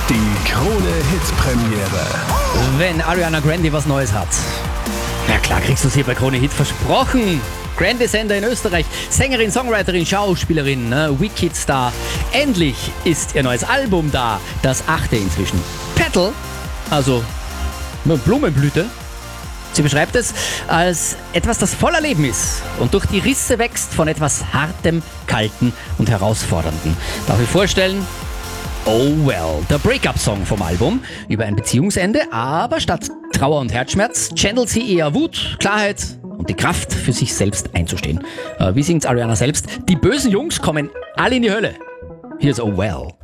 Die Krone-Hit-Premiere. Wenn Ariana Grande was Neues hat, na klar, kriegst du es hier bei Krone Hit versprochen. Grande-Sender in Österreich, Sängerin, Songwriterin, Schauspielerin, Wicked Star. Endlich ist ihr neues Album da, das 8. inzwischen. Petal, also Blumenblüte. Sie beschreibt es als etwas, das voller Leben ist und durch die Risse wächst von etwas Hartem, Kalten und Herausfordernden. Darf ich vorstellen? Oh well, der Break-up-Song vom Album über ein Beziehungsende, aber statt Trauer und Herzschmerz channelt sie eher Wut, Klarheit und die Kraft, für sich selbst einzustehen. Wie singt's Ariana selbst? Die bösen Jungs kommen alle in die Hölle. Hier ist Oh well.